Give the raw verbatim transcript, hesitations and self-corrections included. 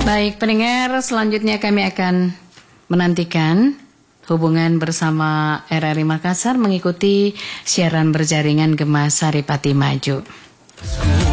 Baik, pendengar, selanjutnya kami akan menantikan hubungan bersama R R I Makassar mengikuti siaran berjaringan Gema Saripati Maju.